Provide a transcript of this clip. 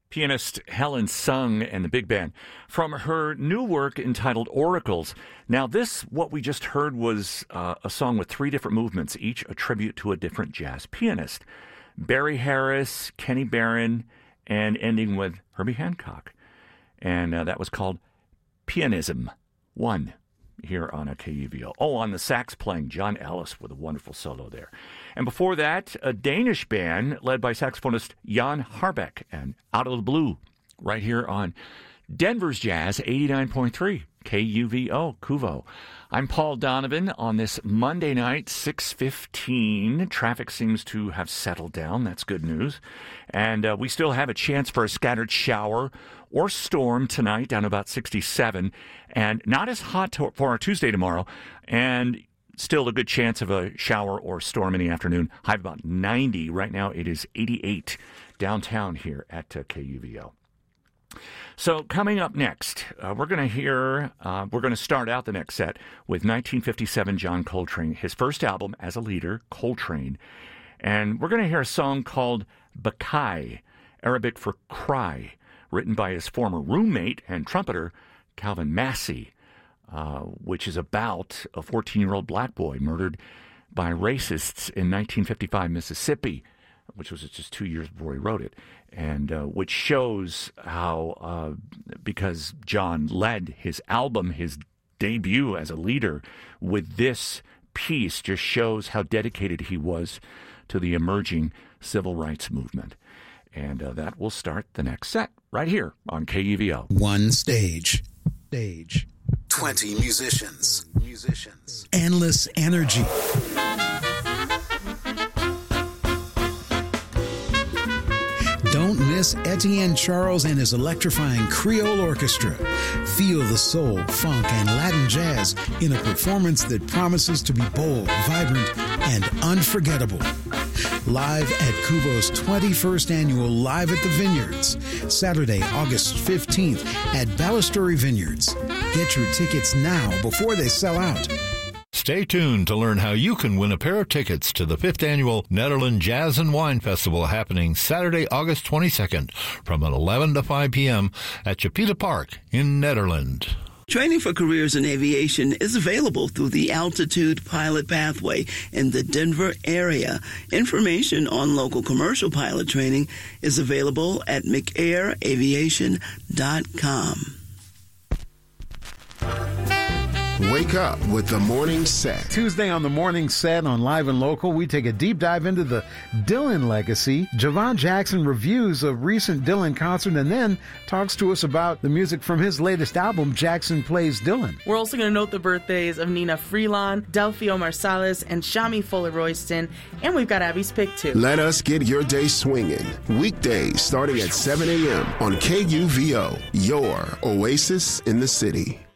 Pianist Helen Sung and the big band from her new work entitled Oracles. Now, what we just heard was a song with 3 different movements, each a tribute to a different jazz pianist. Barry Harris, Kenny Barron, and ending with Herbie Hancock. And that was called Pianism 1 here on a KUVO. Oh, on the sax playing, John Ellis with a wonderful solo there. And before that, a Danish band led by saxophonist Jan Harbeck and Out of the Blue right here on Denver's Jazz 89.3 KUVO, KUVO. I'm Paul Donovan on this Monday night, 6:15. Traffic seems to have settled down. That's good news. And we still have a chance for a scattered shower or storm tonight, down to about 67. And not as hot for our Tuesday tomorrow. And still a good chance of a shower or storm in the afternoon. High of about 90. Right now it is 88 downtown here at KUVO. So coming up next, we're going to start out the next set with 1957 John Coltrane, his first album as a leader, Coltrane. And we're going to hear a song called Bakai, Arabic for cry, written by his former roommate and trumpeter, Calvin Massey, which is about a 14-year-old black boy murdered by racists in 1955 Mississippi, which was just 2 years before he wrote it, and which shows how, because John led his album, his debut as a leader, with this piece, just shows how dedicated he was to the emerging civil rights movement. And that will start the next set right here on KUVO. One stage. 20 musicians. Endless energy. Don't miss Etienne Charles and his electrifying Creole Orchestra. Feel the soul, funk, and Latin jazz in a performance that promises to be bold, vibrant, and unforgettable. Live at KUVO's 21st annual Live at the Vineyards, Saturday, August 15th at Balustrade Vineyards. Get your tickets now before they sell out. Stay tuned to learn how you can win a pair of tickets to the 5th Annual Nederland Jazz and Wine Festival happening Saturday, August 22nd from 11 to 5 p.m. at Chapita Park in Nederland. Training for careers in aviation is available through the Altitude Pilot Pathway in the Denver area. Information on local commercial pilot training is available at mcairaviation.com. Wake up with the morning set. Tuesday on the morning set on Live and Local, we take a deep dive into the Dylan legacy. Javon Jackson reviews a recent Dylan concert and then talks to us about the music from his latest album, Jackson Plays Dylan. We're also going to note the birthdays of Nina Freelon, Delphio Marsalis, and Shami Fuller-Royston, and we've got Abby's pick too. Let us get your day swinging. Weekdays starting at 7 a.m. on KUVO, your oasis in the city.